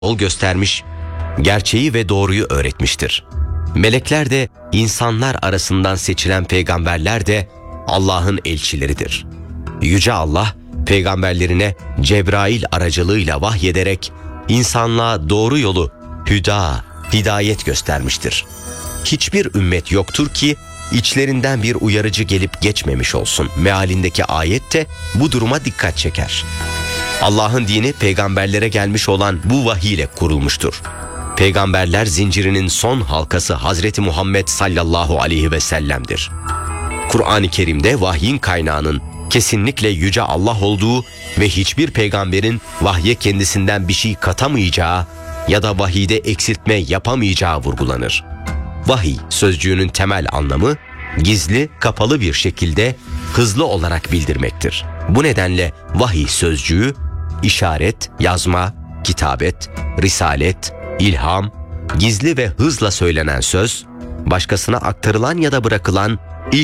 yol göstermiş, gerçeği ve doğruyu öğretmiştir. Melekler de, insanlar arasından seçilen peygamberler de Allah'ın elçileridir. Yüce Allah, peygamberlerine Cebrail aracılığıyla vahyederek insanlığa doğru yolu, hidayet göstermiştir. Hiçbir ümmet yoktur ki içlerinden bir uyarıcı gelip geçmemiş olsun. Mealindeki ayet de bu duruma dikkat çeker. Allah'ın dini peygamberlere gelmiş olan bu vahiy ile kurulmuştur. Peygamberler zincirinin son halkası Hazreti Muhammed sallallahu aleyhi ve sellem'dir. Kur'an-ı Kerim'de vahyin kaynağının kesinlikle Yüce Allah olduğu ve hiçbir peygamberin vahye kendisinden bir şey katamayacağı ya da vahiyde eksiltme yapamayacağı vurgulanır. Vahiy sözcüğünün temel anlamı, gizli, kapalı bir şekilde hızlı olarak bildirmektir. Bu nedenle vahiy sözcüğü, işaret, yazma, kitabet, risalet, ilham, gizli ve hızla söylenen söz, başkasına aktarılan ya da bırakılan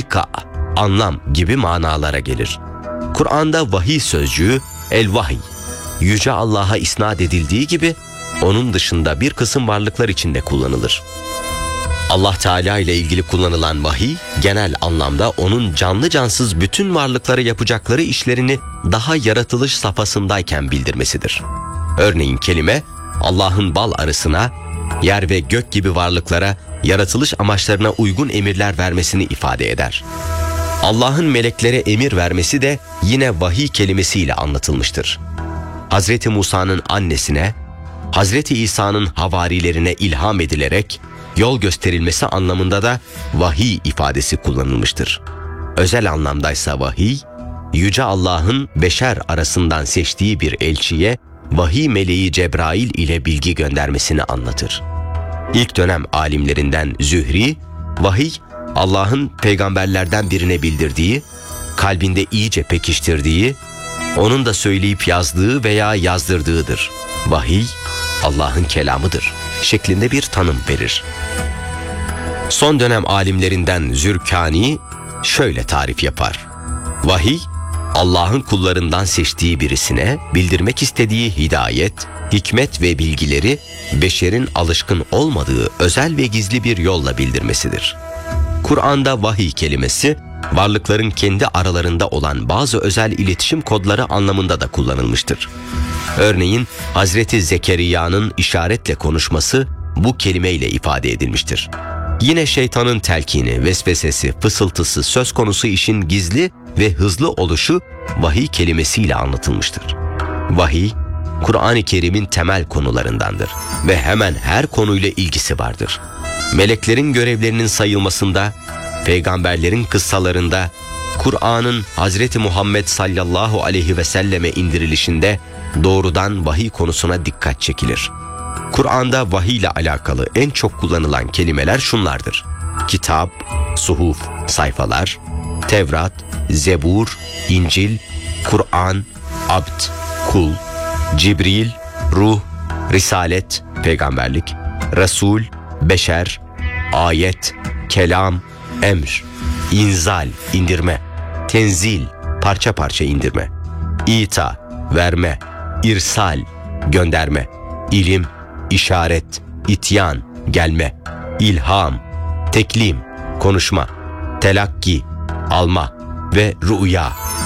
anlam gibi manalara gelir. Kur'an'da vahiy sözcüğü, el-vahiy, Yüce Allah'a isnat edildiği gibi, onun dışında bir kısım varlıklar içinde kullanılır. Allah Teala ile ilgili kullanılan vahiy, genel anlamda onun canlı cansız bütün varlıklara yapacakları işlerini daha yaratılış safhasındayken bildirmesidir. Örneğin kelime, Allah'ın bal arısına, yer ve gök gibi varlıklara yaratılış amaçlarına uygun emirler vermesini ifade eder. Allah'ın meleklere emir vermesi de yine vahiy kelimesiyle anlatılmıştır. Hazreti Musa'nın annesine, Hazreti İsa'nın havarilerine ilham edilerek yol gösterilmesi anlamında da vahiy ifadesi kullanılmıştır. Özel anlamdaysa vahiy, Yüce Allah'ın beşer arasından seçtiği bir elçiye vahiy meleği Cebrail ile bilgi göndermesini anlatır. İlk dönem alimlerinden Zühri, vahiy, Allah'ın peygamberlerden birine bildirdiği, kalbinde iyice pekiştirdiği, onun da söyleyip yazdığı veya yazdırdığıdır. Vahiy, Allah'ın kelamıdır şeklinde bir tanım verir. Son dönem alimlerinden Zürkani şöyle tarif yapar. Vahiy, Allah'ın kullarından seçtiği birisine bildirmek istediği hidayet, hikmet ve bilgileri beşerin alışkın olmadığı özel ve gizli bir yolla bildirmesidir. Kur'an'da vahiy kelimesi, varlıkların kendi aralarında olan bazı özel iletişim kodları anlamında da kullanılmıştır. Örneğin Hazreti Zekeriya'nın işaretle konuşması bu kelimeyle ifade edilmiştir. Yine şeytanın telkini, vesvesesi, fısıltısı söz konusu işin gizli ve hızlı oluşu vahiy kelimesiyle anlatılmıştır. Vahiy, Kur'an-ı Kerim'in temel konularındandır ve hemen her konuyla ilgisi vardır. Meleklerin görevlerinin sayılmasında, peygamberlerin kıssalarında, Kur'an'ın Hazreti Muhammed sallallahu aleyhi ve selleme indirilişinde doğrudan vahiy konusuna dikkat çekilir. Kur'an'da vahiy ile alakalı en çok kullanılan kelimeler şunlardır: kitap, suhuf, sayfalar, Tevrat, Zebur, İncil, Kur'an, abd, kul, Cibril, ruh, risalet, peygamberlik, Resul, beşer, ayet, kelam, emr, inzal, indirme, tenzil, parça parça indirme, ita, verme, irsal, gönderme, ilim, işaret, ityan, gelme, ilham, teklim, konuşma, telakki, alma ve rüya,